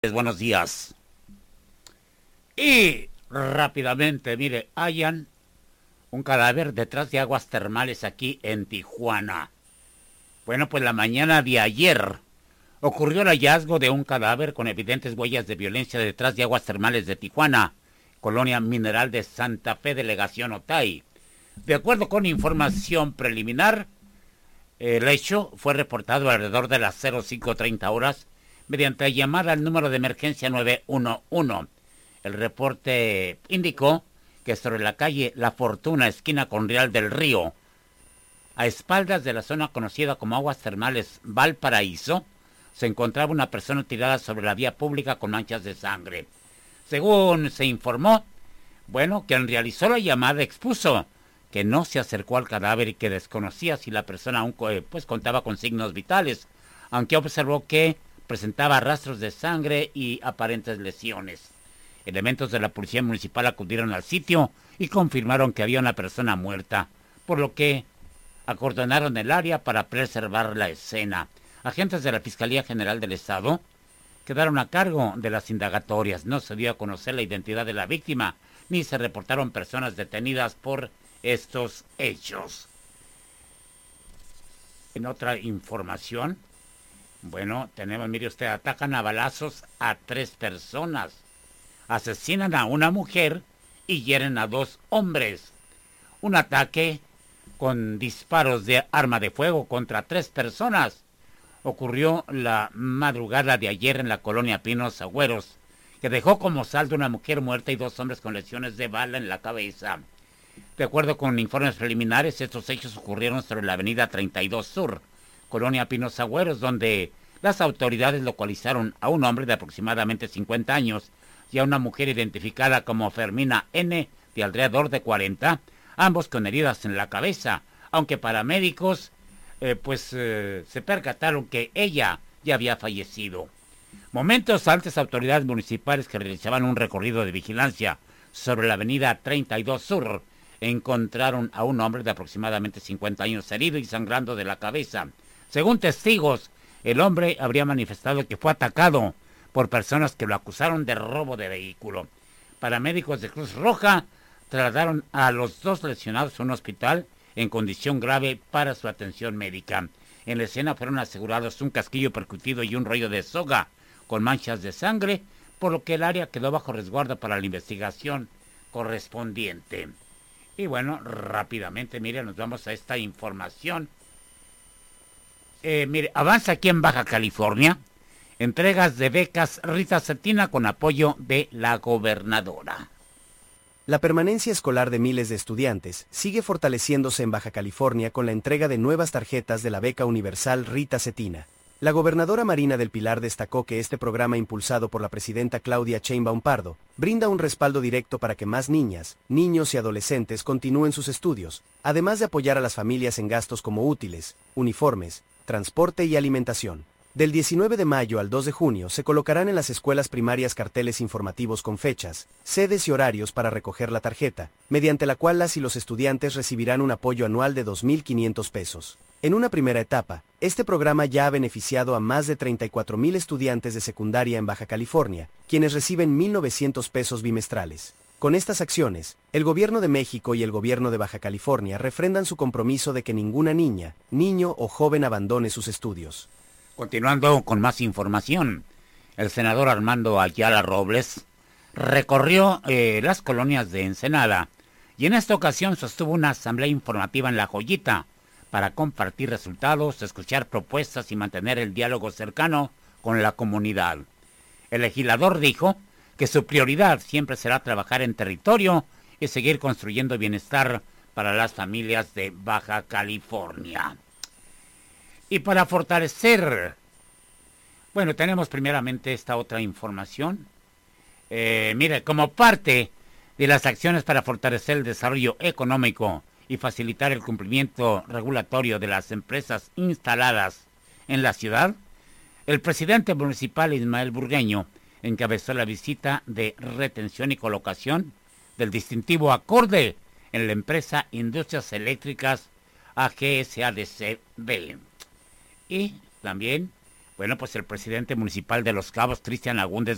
Buenos días. Y rápidamente, mire, hallan un cadáver detrás de aguas termales aquí en Tijuana. Bueno, pues la mañana de ayer ocurrió el hallazgo de un cadáver con evidentes huellas de violencia detrás de aguas termales de Tijuana, colonia mineral de Santa Fe, delegación Otay. De acuerdo con información preliminar, el hecho fue reportado alrededor de las 05:30 horas mediante llamada al número de emergencia 911. El reporte indicó que sobre la calle La Fortuna, esquina con Real del Río, a espaldas de la zona conocida como Aguas Termales Valparaíso, se encontraba una persona tirada sobre la vía pública con manchas de sangre. Según se informó, quien realizó la llamada expuso que no se acercó al cadáver y que desconocía si la persona aún contaba con signos vitales, aunque observó que presentaba rastros de sangre y aparentes lesiones. Elementos de la policía municipal acudieron al sitio y confirmaron que había una persona muerta, por lo que acordonaron el área para preservar la escena. Agentes de la Fiscalía General del Estado quedaron a cargo de las indagatorias. No se dio a conocer la identidad de la víctima, ni se reportaron personas detenidas por estos hechos. En otra información, tenemos, mire usted, atacan a balazos a 3 personas. Asesinan a una mujer y hieren a 2 hombres. Un ataque con disparos de arma de fuego contra 3 personas ocurrió la madrugada de ayer en la colonia Pinos Agüeros, que dejó como saldo una mujer muerta y 2 hombres con lesiones de bala en la cabeza. De acuerdo con informes preliminares, estos hechos ocurrieron sobre la avenida 32 Sur, colonia Pinos Agüeros, donde las autoridades localizaron a un hombre de aproximadamente 50 años y a una mujer identificada como Fermina N., de alrededor de 40, ambos con heridas en la cabeza, aunque paramédicos se percataron que ella ya había fallecido. Momentos antes, autoridades municipales que realizaban un recorrido de vigilancia sobre la avenida 32 Sur encontraron a un hombre de aproximadamente 50 años herido y sangrando de la cabeza. Según testigos, el hombre habría manifestado que fue atacado por personas que lo acusaron de robo de vehículo. Paramédicos de Cruz Roja trasladaron a los 2 lesionados a un hospital en condición grave para su atención médica. En la escena fueron asegurados un casquillo percutido y un rollo de soga con manchas de sangre, por lo que el área quedó bajo resguardo para la investigación correspondiente. Y rápidamente, nos vamos a esta información. Avanza aquí en Baja California entregas de becas Rita Cetina con apoyo de la gobernadora. La permanencia escolar de miles de estudiantes sigue fortaleciéndose en Baja California con la entrega de nuevas tarjetas de la beca universal Rita Cetina. La gobernadora Marina del Pilar destacó que este programa impulsado por la presidenta Claudia Sheinbaum Pardo brinda un respaldo directo para que más niñas, niños y adolescentes continúen sus estudios, además de apoyar a las familias en gastos como útiles, uniformes, transporte y alimentación. Del 19 de mayo al 2 de junio se colocarán en las escuelas primarias carteles informativos con fechas, sedes y horarios para recoger la tarjeta, mediante la cual las y los estudiantes recibirán un apoyo anual de 2.500 pesos. En una primera etapa, este programa ya ha beneficiado a más de 34,000 estudiantes de secundaria en Baja California, quienes reciben 1.900 pesos bimestrales. Con estas acciones, el Gobierno de México y el Gobierno de Baja California refrendan su compromiso de que ninguna niña, niño o joven abandone sus estudios. Continuando con más información, el senador Armando Ayala Robles recorrió las colonias de Ensenada y en esta ocasión sostuvo una asamblea informativa en La Joyita para compartir resultados, escuchar propuestas y mantener el diálogo cercano con la comunidad. El legislador dijo que su prioridad siempre será trabajar en territorio y seguir construyendo bienestar para las familias de Baja California. Y para fortalecer, tenemos primeramente esta otra información. Como parte de las acciones para fortalecer el desarrollo económico y facilitar el cumplimiento regulatorio de las empresas instaladas en la ciudad, el presidente municipal Ismael Burgueño encabezó la visita de retención y colocación del distintivo acorde en la empresa Industrias Eléctricas AGSADCB. Y también, el presidente municipal de Los Cabos, Cristian Agúndez